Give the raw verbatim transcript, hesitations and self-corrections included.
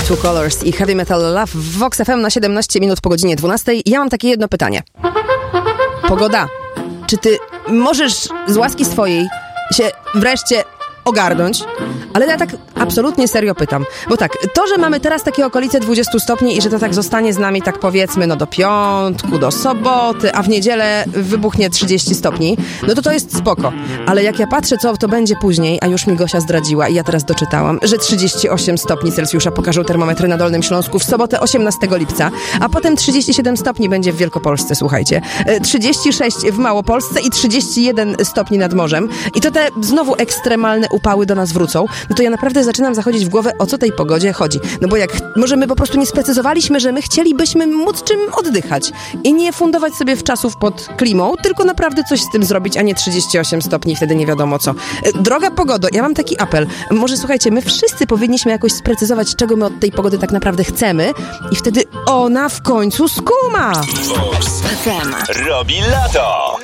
Two Colors i Heavy Metal Love w Vox F M na siedemnaście minut po godzinie dwunastej. Ja mam takie jedno pytanie. Pogoda, czy ty możesz z łaski swojej się wreszcie ogarnąć? Ale ja tak absolutnie serio pytam. Bo tak, to, że mamy teraz takie okolice dwudziestu stopni i że to tak zostanie z nami, tak powiedzmy, no do piątku, do soboty, a w niedzielę wybuchnie trzydzieści stopni, no to to jest spoko. Ale jak ja patrzę, co to będzie później, a już mi Gosia zdradziła i ja teraz doczytałam, że trzydzieści osiem stopni Celsjusza pokażą termometry na Dolnym Śląsku w sobotę osiemnastego lipca, a potem trzydzieści siedem stopni będzie w Wielkopolsce, słuchajcie. trzydzieści sześć w Małopolsce i trzydzieści jeden stopni nad morzem. I to te znowu ekstremalne upały do nas wrócą. No to ja naprawdę zaczynam zachodzić w głowę, o co tej pogodzie chodzi. No bo jak może my po prostu nie sprecyzowaliśmy, że my chcielibyśmy móc czym oddychać i nie fundować sobie w czasów pod klimą, tylko naprawdę coś z tym zrobić, a nie trzydzieści osiem stopni i wtedy nie wiadomo co. Droga pogodo, ja mam taki apel. Może słuchajcie, my wszyscy powinniśmy jakoś sprecyzować, czego my od tej pogody tak naprawdę chcemy i wtedy ona w końcu skuma. Vox F M robi lato.